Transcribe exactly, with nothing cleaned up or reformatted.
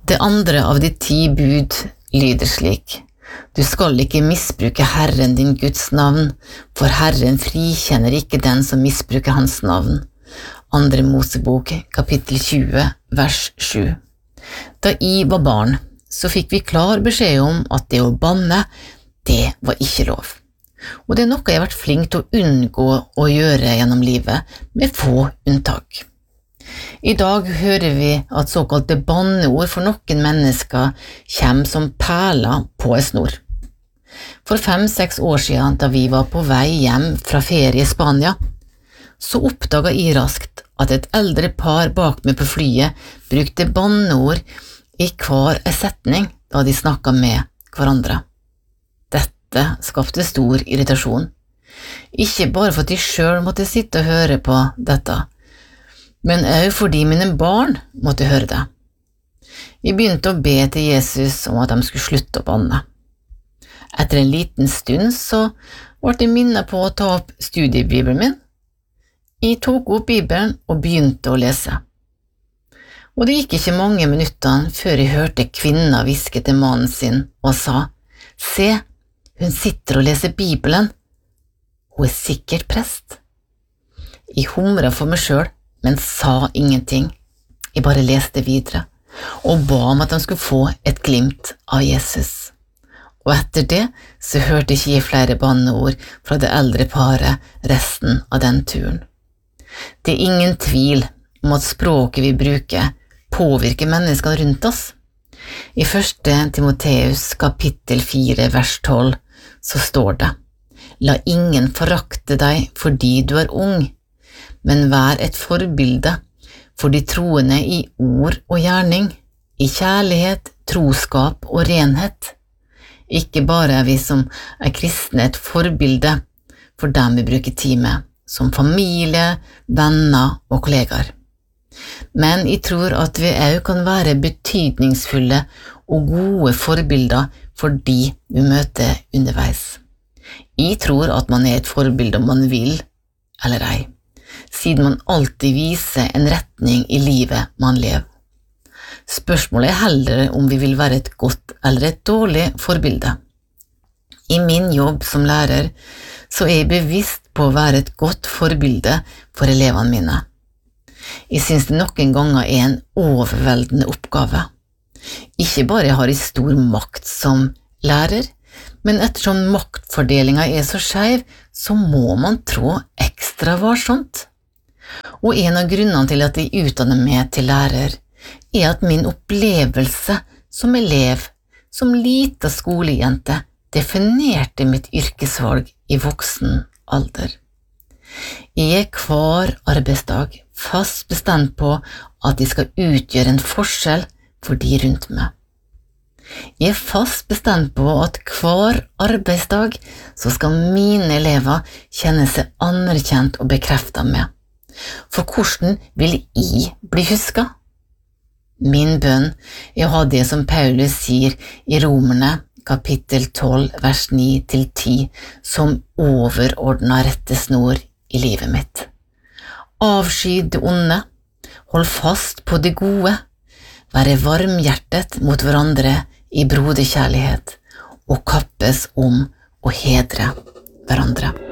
Det andre av de ti bud lyder slik: Du skal ikke misbruke Herren din Guds navn, for Herren frikjenner ikke den som misbruker hans navn. Andre Mosebok, kapittel tjue, vers sju. Da jeg var barn, så fikk vi klar beskjed om at det å banne, det var ikke lov. Og det er noe jeg har vært flink til å unngå å gjøre gjennom livet, med få unntak. I dag hører vi at såkalte banneord for noen mennesker kommer som perler på en snor. For fem-seks år siden, da vi var på vei hjem fra ferie i Spania, så oppdaget jeg raskt at et eldre par bak meg på flyet brukte banneord i hver en setning da de snakket med hverandre. Dette skapte stor irritasjon. Ikke bare for at de selv måtte sitte og høre på dette, men også fordi mine barn måtte høre det. Jeg begynte å be til Jesus om at de skulle slutte å banne. Etter en liten stund så ble jeg minnet på å ta opp studiebibelen min. Jeg tok opp Bibelen og begynte å lese. Og det gikk ikke mange minuttene før jeg hørte kvinna hviske til mannen sin og sa: Se, hun sitter og leser Bibelen. Hun er sikkert prest. Jeg humret for meg selv, men sa ingenting. Jeg bare leste videre, og ba om at de skulle få et glimt av Jesus. Og etter det så hørte ikke jeg flere banneord fra det eldre paret resten av den turen. Det er ingen tvil om at språket vi bruker påvirker menneskene rundt oss. I første Timoteus kapittel fire vers tolv så står det: La ingen forakte deg fordi du er ung, men vær et forbilde for de troende i ord og gjerning, i kjærlighet, troskap og renhet. Ikke bare er vi som er kristne et forbilde for dem vi bruker tid med, som familie, venner og kollegaer. Men jeg tror at vi også kan være betydningsfulle og gode forbilder for de vi møter underveis. Jeg tror at man er et forbilde om man vil eller ei, siden man alltid viser en retning i livet man lever. Spørsmålet er heller om vi vil være et godt eller et dårlig forbilde. I min jobb som lærer så er jeg bevisst på å være et godt forbilde for elevene mine. Jeg synes det noen ganger er en overveldende oppgave. Ikke bare har jeg stor makt som lærer, men ettersom maktfordelingen er så skjev, så må man trå ekstra varsomt. Og en av grunnene til at jeg utdanner meg til lærer, er at min opplevelse som elev, som lita skolejente, definerte mitt yrkesvalg i voksen alder. Jeg er hver arbeidsdag fast bestemt på at jeg skal utgjøre en forskjell for de rundt meg. Jeg er fast bestemt på at hver arbeidsdag så skal mine elever kjenne seg anerkjent og bekreftet med. For hvordan vil jeg bli husket? Min bønn er å ha det som Paulus sier i Romerne kapittel tolv vers ni til ti som overordnet rettesnor i livet mitt. Avsky det onde, hold fast på det gode, være varmhjertet mot hverandre i broderkjærlighet og kappes om å hedre hverandre.